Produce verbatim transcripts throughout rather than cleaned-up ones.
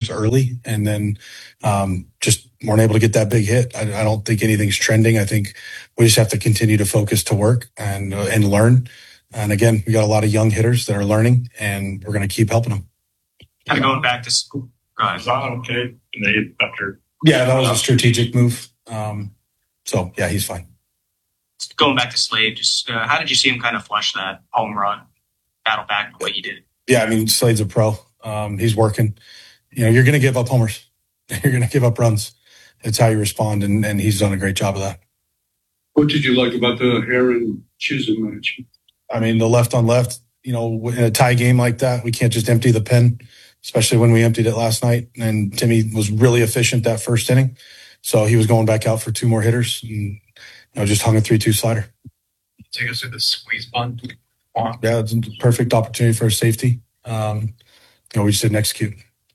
things early and then um, just weren't able to get that big hit. I, I don't think anything's trending. I think we just have to continue to focus to work and uh, and learn. And again, we got a lot of young hitters that are learning, and we're going to keep helping them. Kind of going back to school. Is that okay? And they, after yeah, that was a strategic move. Um, so yeah, he's fine. Going back to Slade, just uh, how did you see him kind of flush that home run, battle back the way he did? Yeah, I mean, Slade's a pro. Um, he's working. You know, you're going to give up homers. You're going to give up runs. It's how you respond, and, and he's done a great job of that. What did you like about the Aaron Chisholm match? I mean, the left on left, you know, in a tie game like that, we can't just empty the pen, especially when we emptied it last night. And Timmy was really efficient that first inning. So he was going back out for two more hitters and, you know, just hung a three two slider. Take us through the squeeze bunt. Yeah, it's a perfect opportunity for a safety. Um, you know, we just didn't execute.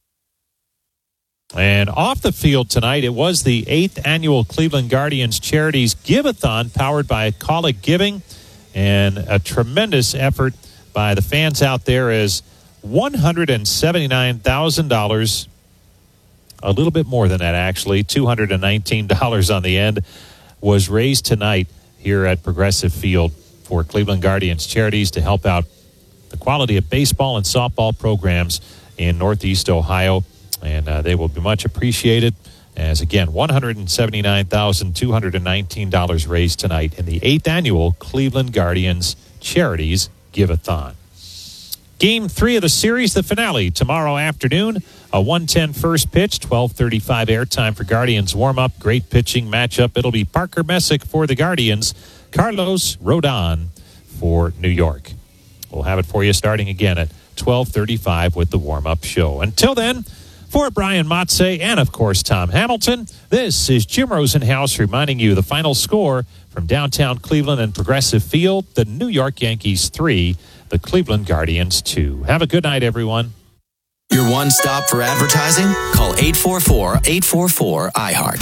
And off the field tonight, it was the eighth annual Cleveland Guardians Charities Give-a-thon powered by Colic Giving, and a tremendous effort by the fans out there as one hundred seventy-nine thousand dollars, a little bit more than that actually, two hundred nineteen dollars on the end, was raised tonight here at Progressive Field for Cleveland Guardians Charities to help out the quality of baseball and softball programs in Northeast Ohio. And uh, they will be much appreciated as, again, one hundred seventy-nine thousand two hundred nineteen dollars raised tonight in the eighth annual Cleveland Guardians Charities Give-a-thon. Game three of the series, the finale, tomorrow afternoon. A one ten first pitch, twelve thirty-five airtime for Guardians warm-up. Great pitching matchup. It'll be Parker Messick for the Guardians, Carlos Rodon for New York. We'll have it for you starting again at twelve thirty-five with the warm-up show. Until then, for Brian Motze and, of course, Tom Hamilton, this is Jim Rosenhaus reminding you the final score from downtown Cleveland and Progressive Field, the New York Yankees three, the Cleveland Guardians two. Have a good night, everyone. Your one stop for advertising? Call eight four four, eight four four, I heart.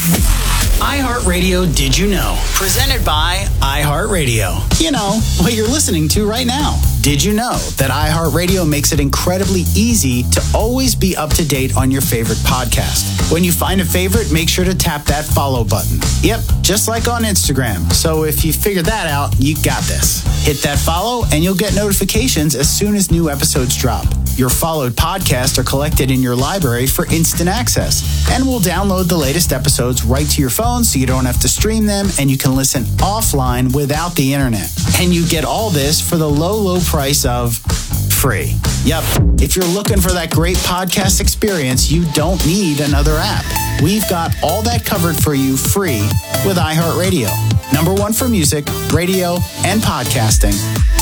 iHeartRadio Did You Know? Presented by iHeartRadio. You know, what you're listening to right now. Did you know that iHeartRadio makes it incredibly easy to always be up to date on your favorite podcast? When you find a favorite, make sure to tap that follow button. Yep, just like on Instagram. So if you figured that out, you got this. Hit that follow and you'll get notifications as soon as new episodes drop. Your followed podcasts are collected in your library for instant access. And we'll download the latest episodes right to your phone so you don't have to stream them and you can listen offline without the internet. And you get all this for the low, low price of free. Yep. If you're looking for that great podcast experience, you don't need another app. We've got all that covered for you free with iHeartRadio. Number one for music, radio, and podcasting.